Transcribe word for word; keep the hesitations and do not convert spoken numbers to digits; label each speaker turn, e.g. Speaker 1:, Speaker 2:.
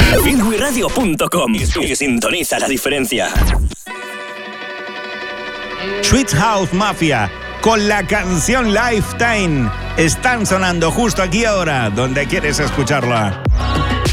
Speaker 1: Fitwi Radio punto com y sintoniza la diferencia.
Speaker 2: Sweet House Mafia con la canción Lifetime están sonando justo aquí ahora, donde quieres escucharla.